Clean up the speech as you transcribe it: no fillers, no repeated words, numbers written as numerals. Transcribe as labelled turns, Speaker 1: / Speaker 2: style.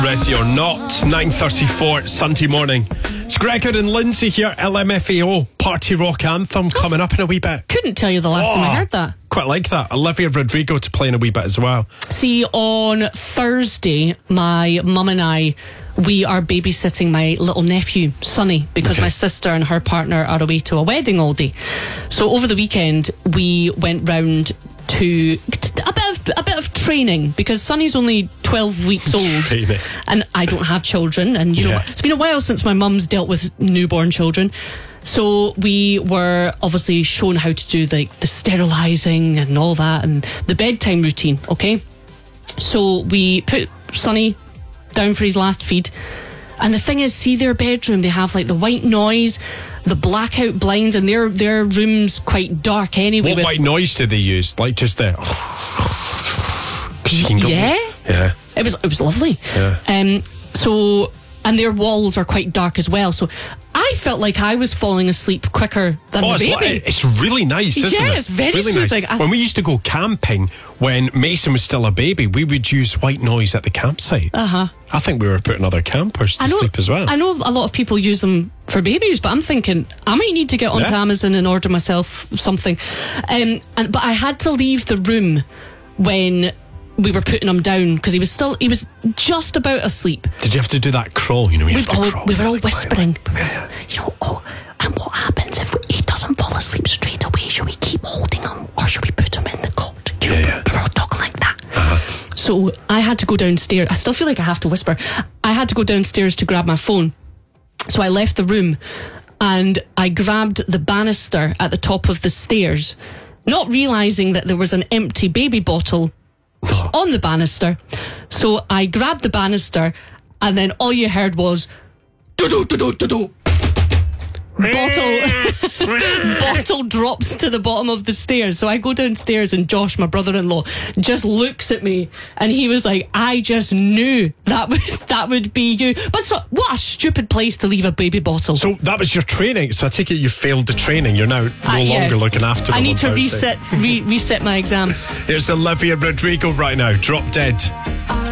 Speaker 1: Ready or not, 9:34 Sunday morning. It's Gregor and Lindsay here, LMFAO, Party Rock Anthem coming up in a wee bit.
Speaker 2: Couldn't tell you the last time I heard that.
Speaker 1: Quite like that. Olivia Rodrigo to play in a wee bit as well.
Speaker 2: See, on Thursday, my mum and I, we are babysitting my little nephew, Sonny, because my sister and her partner are away to a wedding all day. So over the weekend, we went round to a bit of training, because Sonny's only 12 weeks old
Speaker 1: Training.
Speaker 2: and I don't have children, and you know it's been a while since my mum's dealt with newborn children. So we were obviously shown how to do the sterilising and all that, and the bedtime routine. Okay, so we put Sonny down for his last feed, and the thing is, see their bedroom, they have like the white noise, the blackout blinds, and their room's quite dark anyway.
Speaker 1: What white noise did they use? Like just the... You can go, yeah.
Speaker 2: It was lovely.
Speaker 1: Yeah.
Speaker 2: So, and their walls are quite dark as well. So I felt like I was falling asleep quicker than the baby.
Speaker 1: It's really nice, isn't it?
Speaker 2: Yeah, it's very
Speaker 1: really
Speaker 2: soothing.
Speaker 1: nice. When we used to go camping, when Mason was still a baby, we would use white noise at the campsite. I think we were putting other campers to sleep as well.
Speaker 2: I know a lot of people use them for babies, but I'm thinking I might need to get onto Amazon and order myself something. But I had to leave the room when we were putting him down, because he was just about asleep.
Speaker 1: Did you have to do that crawl? You know, we
Speaker 2: were all whispering. You know, and what happens if he doesn't fall asleep straight away? Should we keep holding him, or should we put him in the cot? We were all talking like that. So I had to go downstairs. I still feel like I have to whisper. I had to go downstairs to grab my phone. So I left the room and I grabbed the banister at the top of the stairs, not realising that there was an empty baby bottle on the banister. So I grabbed the banister, and then all you heard was do-do-do-do-do-do. Bottle drops to the bottom of the stairs. So I go downstairs, and Josh, my brother-in-law, just looks at me, and he was like, I just knew that would be you. But so, what a stupid place to leave a baby bottle.
Speaker 1: So that was your training. So I take it you failed the training. You're now no longer looking after them.
Speaker 2: I need to reset my exam.
Speaker 1: Here's Olivia Rodrigo right now, Drop Dead.